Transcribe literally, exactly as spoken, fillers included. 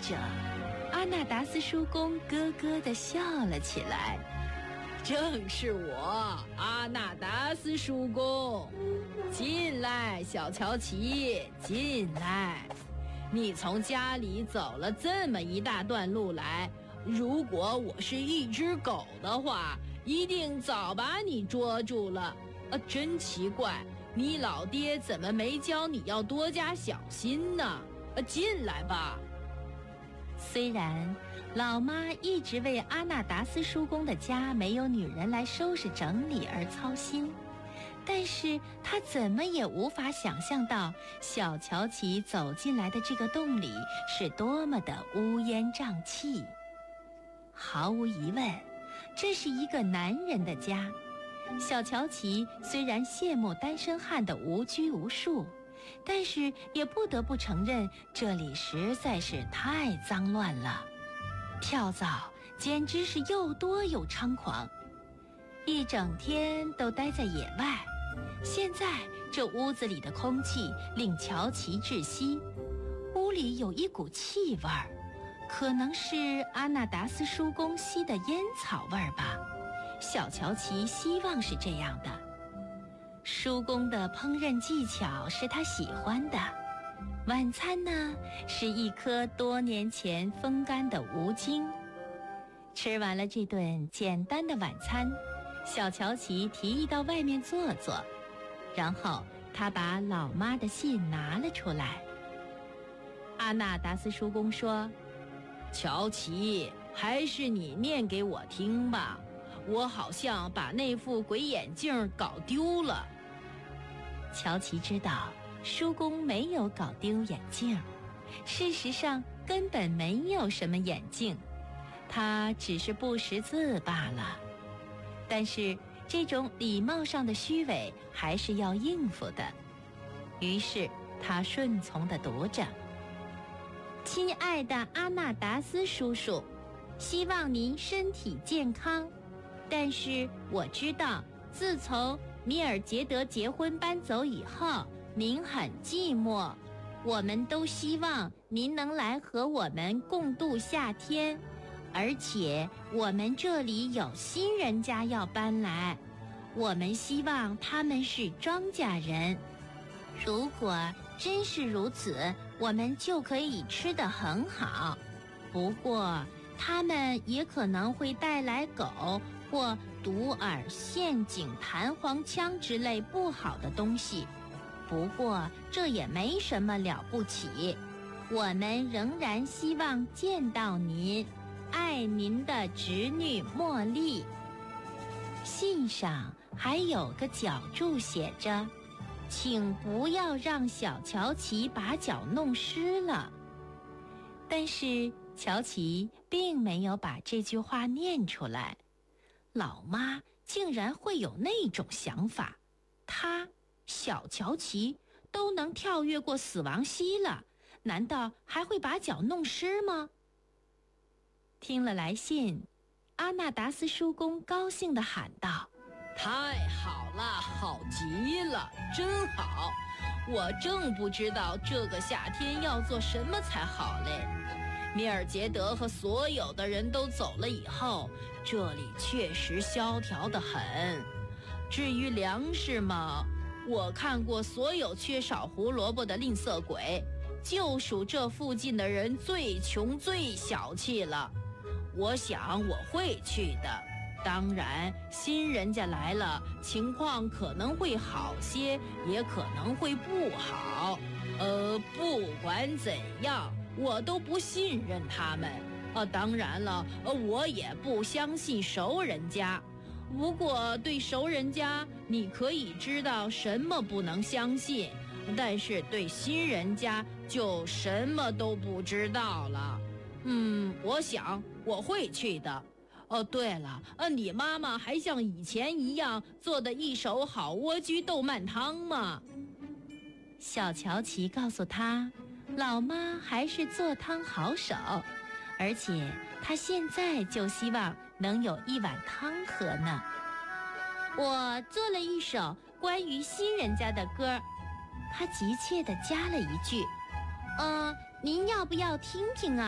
着，阿纳达斯叔公咯咯地笑了起来。 正是我，阿纳达斯叔公。进来，小乔奇，进来。你从家里走了这么一大段路来，如果我是一只狗的话，一定早把你捉住了。啊，真奇怪，你老爹怎么没教你要多加小心呢？啊，进来吧。 虽然老妈一直为阿纳达斯叔公的家没有女人来收拾整理而操心，但是她怎么也无法想象到小乔奇走进来的这个洞里是多么的乌烟瘴气。毫无疑问，这是一个男人的家。小乔奇虽然羡慕单身汉的无拘无束，但是也不得不承认，这里实在是太脏乱了。跳蚤简直是又多又猖狂，一整天都待在野外。现在这屋子里的空气令乔奇窒息，屋里有一股气味儿，可能是阿纳达斯叔公吸的烟草味儿吧。小乔奇希望是这样的。叔公的烹饪技巧是他喜欢的，晚餐呢是一颗多年前风干的无精。吃完了这顿简单的晚餐，小乔奇提议到外面坐坐，然后他把老妈的信拿了出来。阿纳达斯叔公说： 乔奇，还是你念给我听吧，我好像把那副鬼眼镜搞丢了。 乔奇知道叔公没有搞丢眼镜，事实上根本没有什么眼镜，他只是不识字罢了。但是这种礼貌上的虚伪还是要应付的，于是他顺从地读着：亲爱的阿纳达斯叔叔，希望您身体健康。但是我知道，自从米尔杰德结婚搬走以后，您很寂寞。我们都希望您能来和我们共度夏天，而且我们这里有新人家要搬来，我们希望他们是庄稼人。如果真是如此，我们就可以吃得很好。不过他们也可能会带来狗或毒饵、陷阱、弹簧枪之类不好的东西，不过这也没什么了不起。我们仍然希望见到您，爱您的侄女茉莉。信上还有个脚注写着：请不要让小乔奇把脚弄湿了。但是乔奇并没有把这句话念出来。老妈竟然会有那种想法，她小乔奇都能跳跃过死亡溪了，难道还会把脚弄湿吗？听了来信，阿纳达斯叔公高兴地喊道： 太好了，好极了，真好！我正不知道这个夏天要做什么才好嘞。米尔杰德和所有的人都走了以后，这里确实萧条得很。至于粮食嘛，我看过所有缺少胡萝卜的吝啬鬼，就属这附近的人最穷最小气了。我想我会去的，当然新人家来了，情况可能会好些，也可能会不好。呃，不管怎样，我都不信任他们。呃，当然了，呃，我也不相信熟人家。不过对熟人家，你可以知道什么不能相信，但是对新人家就什么都不知道了。嗯，我想我会去的。哦，对了，呃，你妈妈还像以前一样做的一手好莴苣豆瓣汤吗？ 小乔奇告诉他，老妈还是做汤好手，而且她现在就希望能有一碗汤喝呢。我做了一首关于新人家的歌，他急切地加了一句：呃，您要不要听听啊？